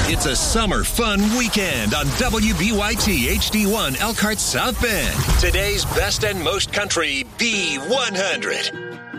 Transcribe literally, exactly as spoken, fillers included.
It's a summer fun weekend on W B Y T H D one Elkhart South Bend. Today's best and most country B one hundred.